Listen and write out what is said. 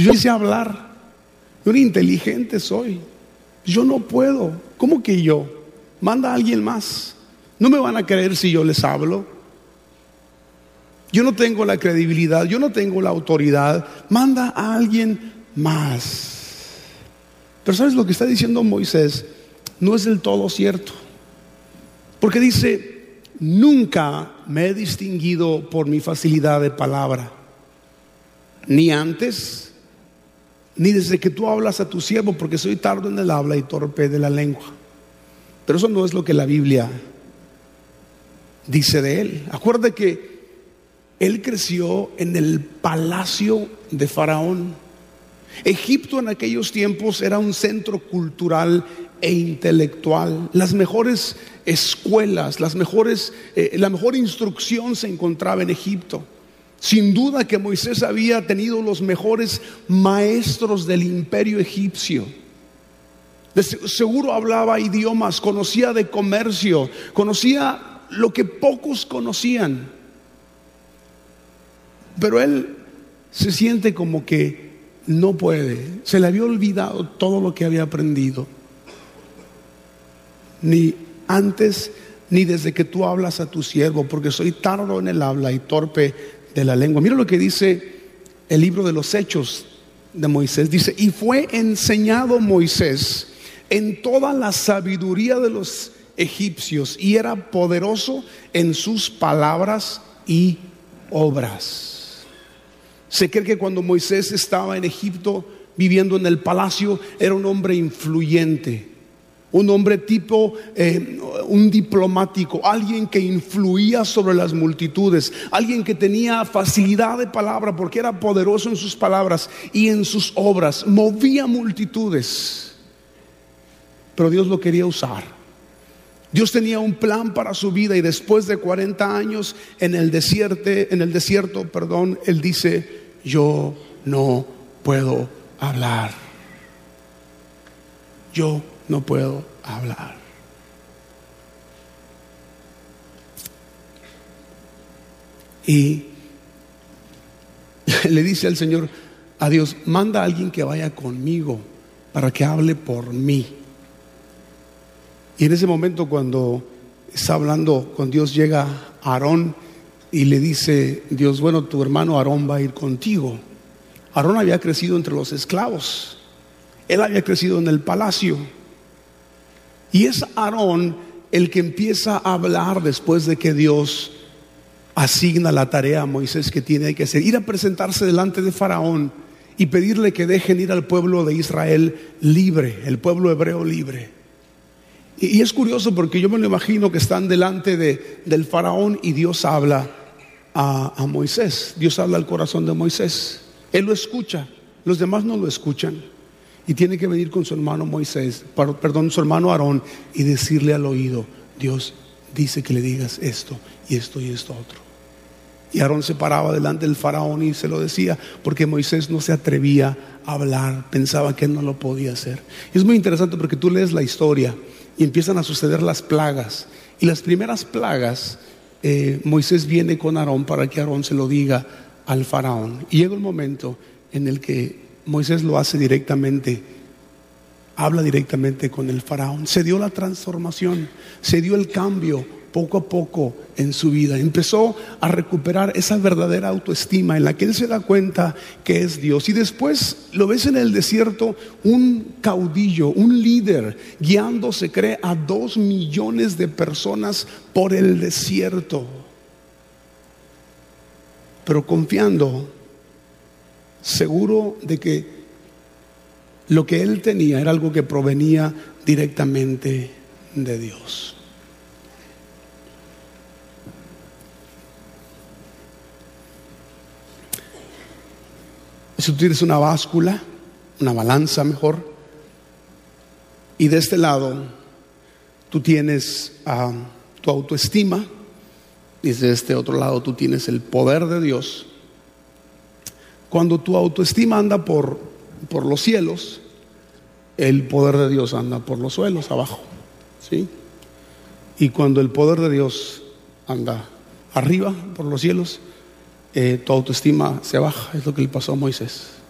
Yo sé hablar, yo inteligente soy, yo no puedo. ¿Cómo que yo? Manda a alguien más. No me van a creer si yo les hablo. Yo no tengo la credibilidad, yo no tengo la autoridad. Manda a alguien más. Pero ¿sabes lo que está diciendo Moisés? No es del todo cierto. Porque dice: nunca me he distinguido por mi facilidad de palabra, ni antes, ni desde que tú hablas a tu siervo, porque soy tardo en el habla y torpe de la lengua. Pero eso no es lo que la Biblia dice de él. Acuérdate que él creció en el palacio de Faraón. Egipto en aquellos tiempos era un centro cultural e intelectual. Las mejores escuelas, la mejor instrucción se encontraba en Egipto. Sin duda que Moisés había tenido los mejores maestros del imperio egipcio. Seguro hablaba idiomas, conocía de comercio, conocía lo que pocos conocían. Pero él se siente como que no puede. Se le había olvidado todo lo que había aprendido. Ni antes ni desde que tú hablas a tu siervo, porque soy tardo en el habla y torpe de la lengua. Mira lo que dice el libro de los Hechos de Moisés. Dice: y fue enseñado Moisés en toda la sabiduría de los egipcios, y era poderoso en sus palabras y obras. Se cree que cuando Moisés estaba en Egipto viviendo en el palacio, era un hombre influyente, un hombre tipo un diplomático, alguien que influía sobre las multitudes, alguien que tenía facilidad de palabra porque era poderoso en sus palabras y en sus obras, movía multitudes. Pero Dios lo quería usar. Dios tenía un plan para su vida, y después de 40 años en el desierto, Él dice: yo no puedo hablar. Yo no puedo hablar. Y le dice al Señor, a Dios: manda a alguien que vaya conmigo para que hable por mí. Y en ese momento, cuando está hablando con Dios, llega Aarón y le dice Dios: bueno, tu hermano Aarón va a ir contigo. Aarón había crecido entre los esclavos, él había crecido en el palacio, y es Aarón el que empieza a hablar después de que Dios asigna la tarea a Moisés que tiene que hacer: ir a presentarse delante de Faraón y pedirle que dejen ir al pueblo de Israel libre, el pueblo hebreo libre. Y es curioso porque yo me lo imagino que están delante del Faraón y Dios habla a Moisés. Dios habla al corazón de Moisés. Él lo escucha, los demás no lo escuchan. Y tiene que venir con su hermano su hermano Aarón, y decirle al oído: Dios dice que le digas esto y esto y esto otro. Y Aarón se paraba delante del Faraón y se lo decía, porque Moisés no se atrevía a hablar, pensaba que él no lo podía hacer. Y es muy interesante porque tú lees la historia y empiezan a suceder las plagas. Y las primeras plagas, Moisés viene con Aarón para que Aarón se lo diga al Faraón. Y llega un momento en el que Moisés lo hace directamente, habla directamente con el Faraón. Se dio la transformación, se dio el cambio poco a poco en su vida. Empezó a recuperar esa verdadera autoestima en la que él se da cuenta que es Dios. Y después lo ves en el desierto, un caudillo, un líder, guiando, se cree, a 2 millones de personas por el desierto, pero confiando, seguro de que lo que él tenía era algo que provenía directamente de Dios. Si tú tienes una báscula, una balanza mejor, y de este lado tú tienes tu autoestima, y de este otro lado tú tienes el poder de Dios. Cuando tu autoestima anda por los cielos, el poder de Dios anda por los suelos, abajo, ¿sí? Y cuando el poder de Dios anda arriba por los cielos, tu autoestima se baja. Es lo que le pasó a Moisés.